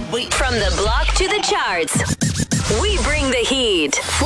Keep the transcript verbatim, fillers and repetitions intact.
wait. From the block to the charts, we bring the heat.